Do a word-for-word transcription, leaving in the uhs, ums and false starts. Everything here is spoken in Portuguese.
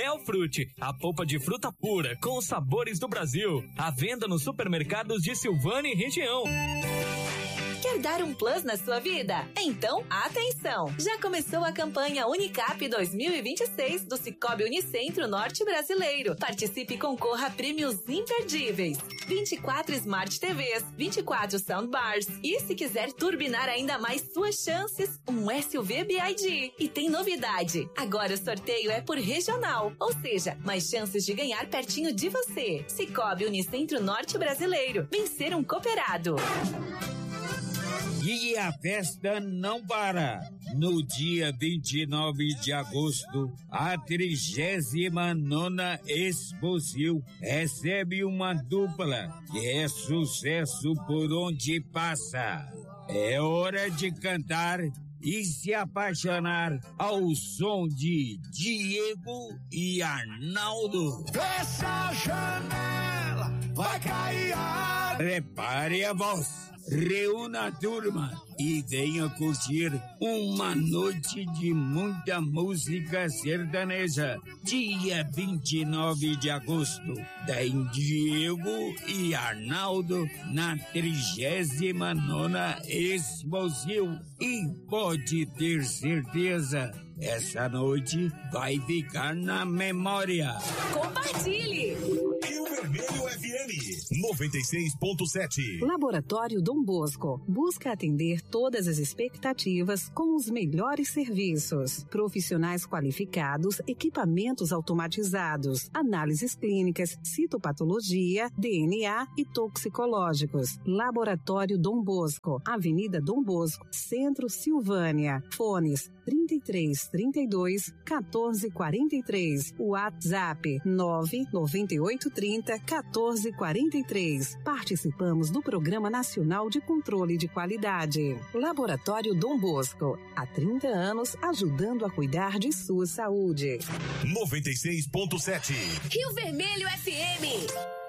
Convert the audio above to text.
Melfrute, a polpa de fruta pura com os sabores do Brasil. À venda nos supermercados de Silvânia e região. Quer dar um plus na sua vida? Então, atenção! Já começou a campanha Unicap dois mil e vinte e seis do Sicoob Unicentro Norte Brasileiro. Participe e concorra a prêmios imperdíveis. vinte e quatro Smart T Vs, vinte e quatro Soundbars e, se quiser turbinar ainda mais suas chances, um S U V B I D. E tem novidade! Agora o sorteio é por regional, ou seja, mais chances de ganhar pertinho de você. Sicoob Unicentro Norte Brasileiro. Vencer um cooperado. E a festa não para. No dia vinte e nove de agosto, a trigésima nona Exposil recebe uma dupla que é sucesso por onde passa. É hora de cantar e se apaixonar ao som de Diego e Arnaldo. Fecha a janela, vai cair a... Prepare a voz. Reúna a turma e venha curtir uma noite de muita música sertaneja. Dia vinte e nove de agosto, tem Diego e Arnaldo na trigésima nona Exposil. E pode ter certeza, essa noite vai ficar na memória. Compartilhe! Rio Vermelho F M noventa e seis ponto sete. Laboratório Dom Bosco busca atender todas as expectativas com os melhores serviços. Profissionais qualificados, equipamentos automatizados, análises clínicas, citopatologia, D N A e toxicológicos. Laboratório Dom Bosco, Avenida Dom Bosco, Centro, Silvânia. Fones trinta e três, trinta e dois, quatorze, quarenta e três. WhatsApp nove nove oito trinta, quatorze, quarenta e três. Participamos do Programa Nacional de Controle de Qualidade. Laboratório Dom Bosco, há trinta anos ajudando a cuidar de sua saúde. noventa e seis ponto sete. Rio Vermelho F M.